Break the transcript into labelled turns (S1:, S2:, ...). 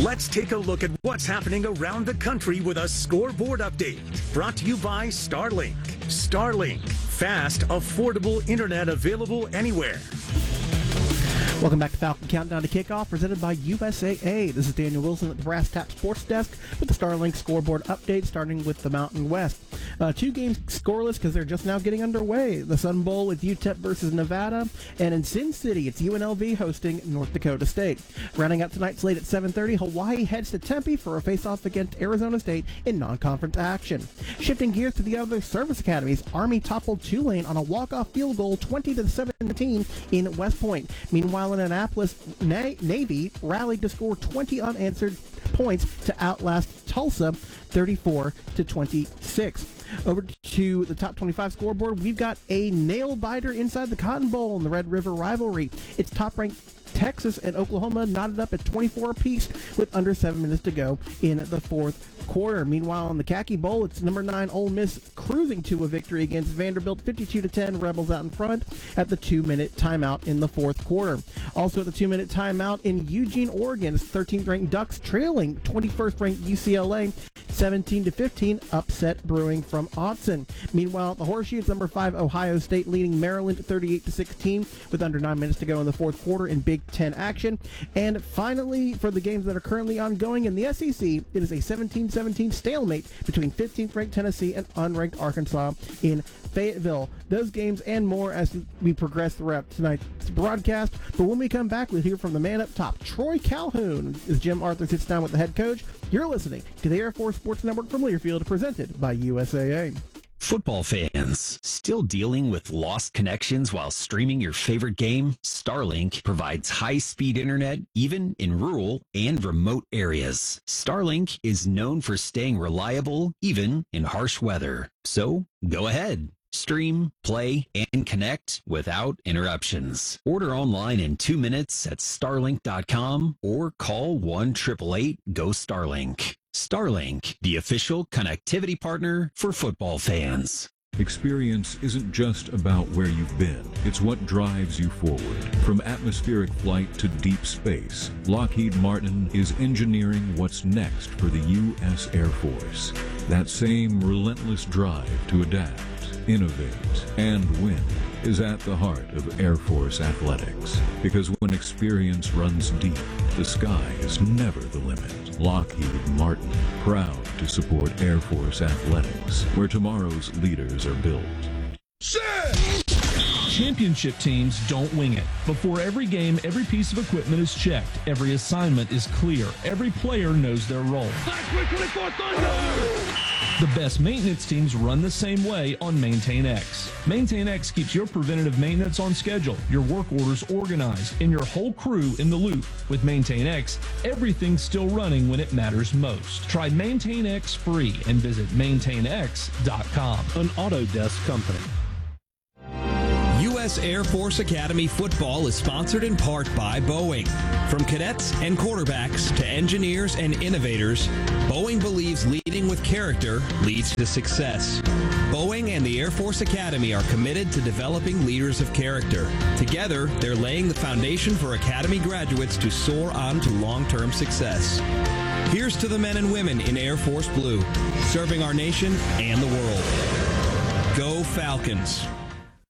S1: Let's take a look at what's happening around the country with a scoreboard update. Brought to you by Starlink. Starlink. Fast, affordable internet available anywhere.
S2: Welcome back to Falcon Countdown to Kickoff, presented by USAA. This is Daniel Wilson at the Brass Tap Sports Desk with the Starlink scoreboard update, starting with the Mountain West. 2 games scoreless because they're just now getting underway. The Sun Bowl is UTEP versus Nevada, and in Sin City, it's UNLV hosting North Dakota State. Rounding out tonight's slate at 7:30, Hawaii heads to Tempe for a face-off against Arizona State in non-conference action. Shifting gears to the other service academies, Army toppled Tulane on a walk-off field goal 20-17 in West Point. Meanwhile, in Annapolis, Navy rallied to score 20 unanswered points to outlast Tulsa 34-26. Over to the top 25 scoreboard, we've got a nail-biter inside the Cotton Bowl in the Red River rivalry. It's top-ranked Texas and Oklahoma knotted up at 24 apiece with under 7 minutes to go in the fourth quarter. Meanwhile, in the Khaki Bowl, it's number 9 Ole Miss cruising to a victory against Vanderbilt, 52-10. Rebels out in front at the 2-minute timeout in the fourth quarter. Also at the 2-minute timeout in Eugene, Oregon, 13th-ranked Ducks trailing 21st-ranked UCLA 17-15, upset brewing from Autzen. Meanwhile, at the Horseshoe, it's number 5 Ohio State leading Maryland 38-16 with under 9 minutes to go in the fourth quarter in Big Ten action. And finally, for the games that are currently ongoing in the SEC, it is a 17-17 stalemate between 15th-ranked Tennessee and unranked Arkansas in Fayetteville. Those games and more as we progress throughout tonight's broadcast. But when we come back, we'll hear from the man up top, Troy Calhoun, as Jim Arthur sits down with the head coach. You're listening to the Air Force Sports Network from Learfield, presented by USAA.
S3: Football fans, still dealing with lost connections while streaming your favorite game? Starlink provides high-speed internet even in rural and remote areas. Starlink is known for staying reliable even in harsh weather. So, go ahead. Stream, play, and connect without interruptions. Order online in 2 minutes at starlink.com or call 1-888-GO-STARLINK. Starlink, the official connectivity partner for football fans.
S4: Experience isn't just about where you've been. It's what drives you forward. From atmospheric flight to deep space, Lockheed Martin is engineering what's next for the U.S. Air Force. That same relentless drive to adapt, innovate, and win is at the heart of Air Force athletics. Because when experience runs deep, the sky is never the limit. Lockheed Martin, proud to support Air Force athletics, where tomorrow's leaders are built.
S5: Championship teams don't wing it. Before every game, every piece of equipment is checked. Every assignment is clear. Every player knows their role. The best maintenance teams run the same way on MaintainX. MaintainX keeps your preventative maintenance on schedule, your work orders organized, and your whole crew in the loop. With MaintainX, everything's still running when it matters most. Try MaintainX free and visit maintainx.com.
S6: An Autodesk company.
S7: U.S. Air Force Academy football is sponsored in part by Boeing. From cadets and quarterbacks to engineers and innovators, Boeing believes leading with character leads to success. Boeing and the Air Force Academy are committed to developing leaders of character. Together, they're laying the foundation for Academy graduates to soar on to long-term success. Here's to the men and women in Air Force Blue, serving our nation and the world. Go Falcons!